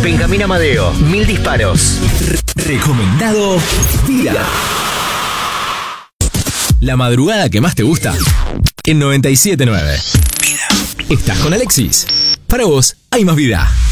Benjamín Amadeo, 1000 disparos. Recomendado Vida. La madrugada que más te gusta en 97.9. Vida. Estás con Alexis. Para vos hay más vida.